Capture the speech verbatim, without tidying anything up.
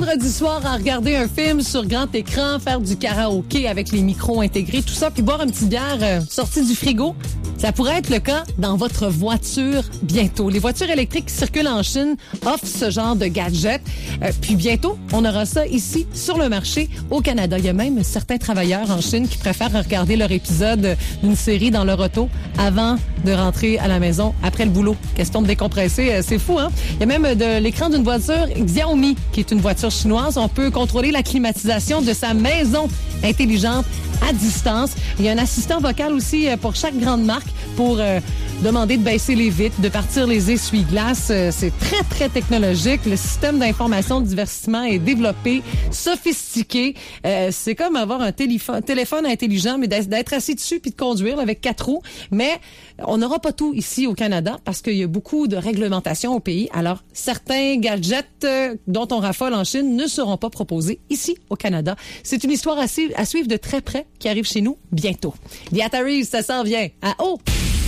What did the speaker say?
vendredi soir à regarder un film sur grand écran, faire du karaoké avec les micros intégrés, tout ça, puis boire une petite bière euh, sortie du frigo. Ça pourrait être le cas dans votre voiture bientôt. Les voitures électriques qui circulent en Chine offrent ce genre de gadget. Euh, puis bientôt, on aura ça ici sur le marché au Canada. Il y a même certains travailleurs en Chine qui préfèrent regarder leur épisode d'une série dans leur auto avant de rentrer à la maison après le boulot. Question de décompresser, euh, c'est fou, hein? Il y a même de l'écran d'une voiture Xiaomi, qui est une voiture chinoise. On peut contrôler la climatisation de sa maison intelligente à distance. Il y a un assistant vocal aussi pour chaque grande marque pour euh, demander de baisser les vitres, de partir les essuie-glaces. Euh, c'est très, très technologique. Le système d'information de divertissement est développé, sophistiqué. Euh, c'est comme avoir un téléphone, téléphone intelligent, mais d'être, d'être assis dessus puis de conduire là, avec quatre roues. Mais on n'aura pas tout ici au Canada parce qu'il y a beaucoup de réglementations au pays. Alors, certains gadgets euh, dont on raffole en Chine ne seront pas proposés ici au Canada. C'est une histoire à, su- à suivre de très près qui arrive chez nous bientôt. The Ataris, ça s'en vient à haut.